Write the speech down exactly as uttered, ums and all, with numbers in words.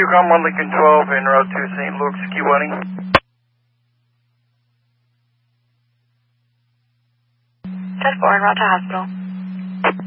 Intercom one Lincoln twelve en route to Saint Luke's, Kewanee. ten four en route to hospital.